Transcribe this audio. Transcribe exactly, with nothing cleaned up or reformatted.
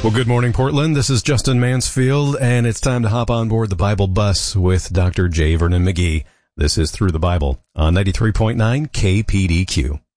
Well, good morning, Portland. This is Justin Mansfield, and it's time to hop on board the Bible bus with Doctor J. Vernon McGee. This is Through the Bible on ninety-three point nine K P D Q.